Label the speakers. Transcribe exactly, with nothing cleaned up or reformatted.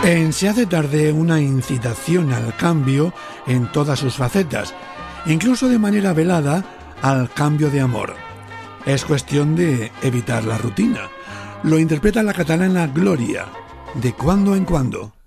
Speaker 1: En Se hace tarde, una incitación al cambio en todas sus facetas, incluso de manera velada al cambio de amor. Es cuestión de evitar la rutina. Lo interpreta la catalana Gloria, de cuando en cuando.